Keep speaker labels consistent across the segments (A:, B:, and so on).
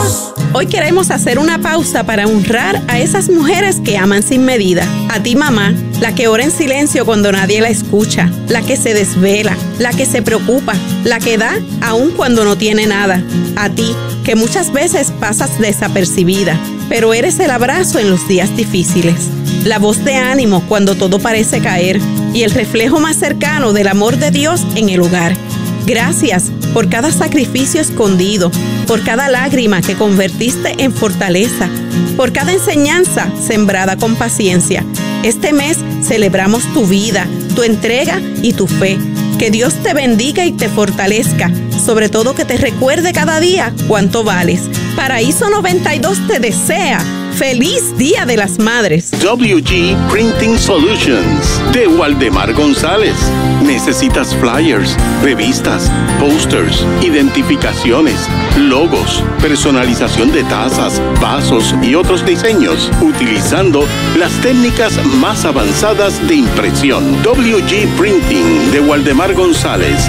A: Dios.
B: Hoy queremos hacer una pausa para honrar a esas mujeres que aman sin medida. A ti, mamá, la que ora en silencio cuando nadie la escucha, la que se desvela, la que se preocupa, la que da aun cuando no tiene nada. A ti, que muchas veces pasas desapercibida, pero eres el abrazo en los días difíciles, la voz de ánimo cuando todo parece caer y el reflejo más cercano del amor de Dios en el hogar. Gracias por cada sacrificio escondido, por cada lágrima que convertiste en fortaleza, por cada enseñanza sembrada con paciencia. Este mes celebramos tu vida, tu entrega y tu fe. Que Dios te bendiga y te fortalezca, sobre todo que te recuerde cada día cuánto vales. Paraíso 92 te desea. ¡Feliz Día de las Madres!
C: WG Printing Solutions de Waldemar González. ¿Necesitas flyers, revistas, posters, identificaciones, logos, personalización de tazas, vasos y otros diseños? Utilizando las técnicas más avanzadas de impresión. WG Printing de Waldemar González.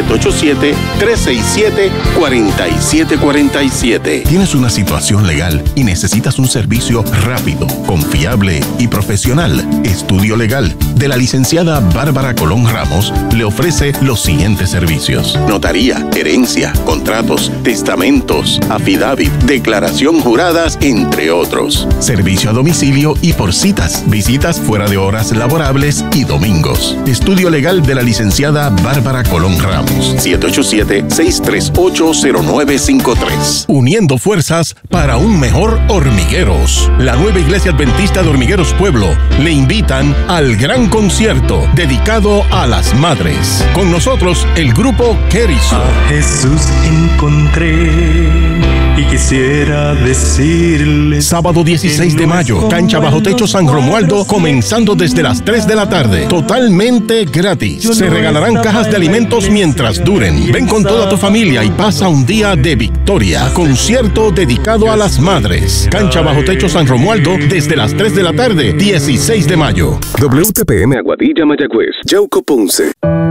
C: 787-367-4747.
D: ¿Tienes una situación legal y necesitas un servicio rápido, confiable y profesional? Estudio Legal de la licenciada Bárbara Colón Ramos le ofrece los siguientes servicios:
C: notaría, herencia, contratos, testamentos, affidavit, declaración juradas, entre otros.
D: Servicio a domicilio y por citas, visitas fuera de horas laborables y domingos. Estudio Legal de la licenciada Bárbara Colón Ramos.
C: 787-638-0953.
D: Uniendo fuerzas para un mejor Hormigueros. La Nueva Iglesia Adventista de Hormigueros Pueblo le invitan al gran concierto dedicado a las madres. Con nosotros, el grupo Keriso.
E: A Jesús encontré y quisiera decirle.
D: Sábado 16 de mayo, cancha bajo techo San Romualdo, comenzando desde las 3 de la tarde. Totalmente gratis. Se regalarán cajas de alimentos mientras duren. Ven con toda tu familia y pasa un día de victoria. Concierto dedicado a las madres. Cancha bajo techo San Romualdo desde las 3 de la tarde, 16 de mayo.
F: WTPM Aguadilla, Mayagüez, Yauco, Ponce.